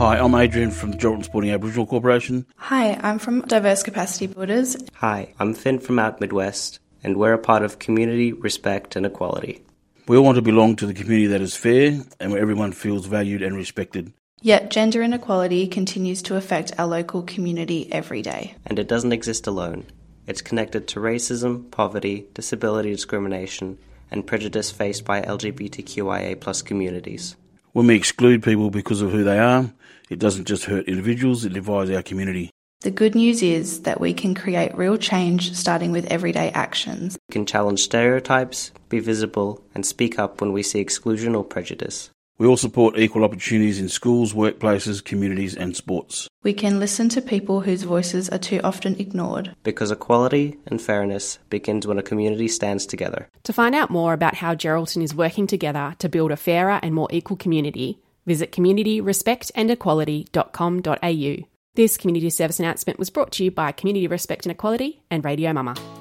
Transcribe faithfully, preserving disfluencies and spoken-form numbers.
Hi, I'm Adrian from the Geraldton Sporting Aboriginal Corporation. Hi, I'm from Diverse Capacity Builders. Hi, I'm Finn from Out Midwest, and we're a part of Community, Respect and Equality. We all want to belong to the community that is fair and where everyone feels valued and respected. Yet gender inequality continues to affect our local community every day. And it doesn't exist alone. It's connected to racism, poverty, disability discrimination, and prejudice faced by L G B T Q I A plus communities. When we exclude people because of who they are, it doesn't just hurt individuals, it divides our community. The good news is that we can create real change starting with everyday actions. We can challenge stereotypes, be visible, and speak up when we see exclusion or prejudice. We all support equal opportunities in schools, workplaces, communities and sports. We can listen to people whose voices are too often ignored. Because equality and fairness begins when a community stands together. To find out more about how Geraldton is working together to build a fairer and more equal community, visit community respect and equality dot com dot a u. This community service announcement was brought to you by Community Respect and Equality and Radio Mama.